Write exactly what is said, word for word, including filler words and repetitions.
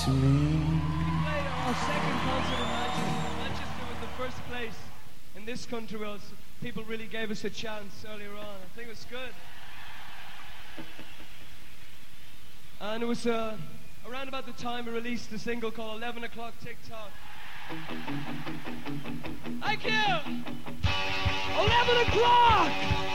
to me. We played our second concert in Manchester. Manchester was the first place in this country where people really gave us a chance earlier on. I think it was good. And it was uh, around about the time we released a single called eleven o'clock TikTok. Thank you! eleven o'clock!